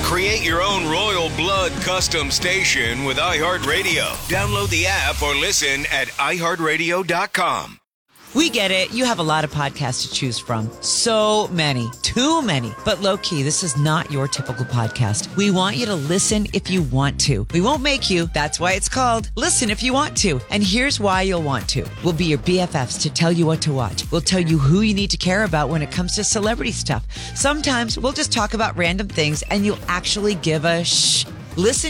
Create your own Royal Blood custom station with iHeartRadio. Download the app or listen at iHeartRadio.com. We get it. You have a lot of podcasts to choose from. So many. Too many. But low-key, this is not your typical podcast. We want you to listen if you want to. We won't make you. That's why it's called Listen If You Want To. And here's why you'll want to. We'll be your BFFs to tell you what to watch. We'll tell you who you need to care about when it comes to celebrity stuff. Sometimes we'll just talk about random things and you'll actually give a shh. Listen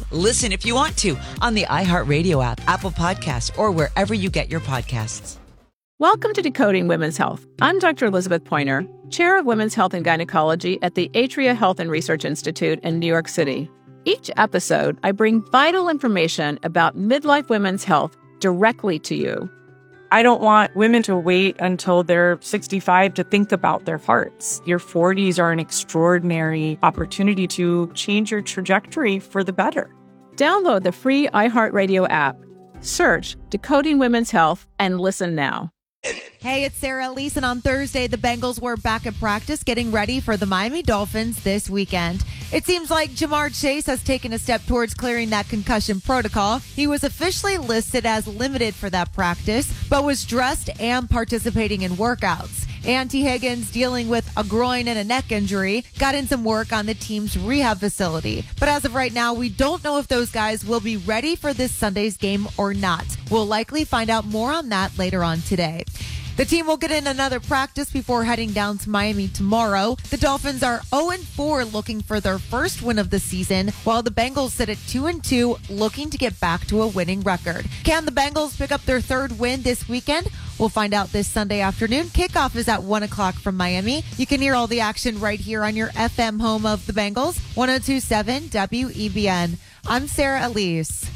If You Want To on the iHeartRadio app, Apple Podcasts, or wherever you get your podcasts. Welcome to Decoding Women's Health. I'm Dr. Elizabeth Pointer, Chair of Women's Health and Gynecology at the Atria Health and Research Institute in New York City. Each episode, I bring vital information about midlife women's health directly to you. I don't want women to wait until they're 65 to think about their hearts. Your 40s are an extraordinary opportunity to change your trajectory for the better. Download the free iHeartRadio app. Search Decoding Women's Health and listen now. Hey, it's Sarah Elise, and on Thursday, the Bengals were back at practice getting ready for the Miami Dolphins this weekend. It seems like Ja'Marr Chase has taken a step towards clearing that concussion protocol. He was officially listed as limited for that practice, but was dressed and participating in workouts. And T. Higgins, dealing with a groin and a neck injury, got in some work on the team's rehab facility. But as of right now, we don't know if those guys will be ready for this Sunday's game or not. We'll likely find out more on that later on today. The team will get in another practice before heading down to Miami tomorrow. The Dolphins are 0-4, looking for their first win of the season, while the Bengals sit at 2-2, looking to get back to a winning record. Can the Bengals pick up their third win this weekend? We'll find out this Sunday afternoon. Kickoff is at 1 o'clock from Miami. You can hear all the action right here on your FM home of the Bengals, 102.7 WEBN. I'm Sarah Elise.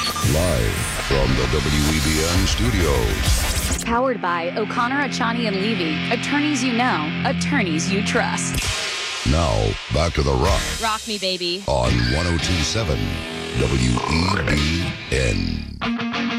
Live from the WEBN studios. Powered by O'Connor, Achani, and Levy. Attorneys you know, attorneys you trust. Now, back to The Rock. Rock me, baby. On 102.7 WEBN.